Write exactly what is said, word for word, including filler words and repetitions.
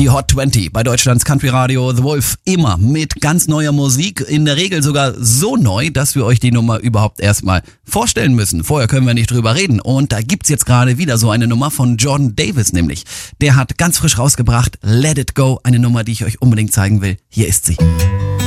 Die Hot zwanzig bei Deutschlands Country Radio The Wolf. Immer mit ganz neuer Musik. In der Regel sogar so neu, dass wir euch die Nummer überhaupt erstmal vorstellen müssen. Vorher können wir nicht drüber reden. Und da gibt's jetzt gerade wieder so eine Nummer von Jordan Davis nämlich. Der hat ganz frisch rausgebracht Let It Go. Eine Nummer, die ich euch unbedingt zeigen will. Hier ist sie.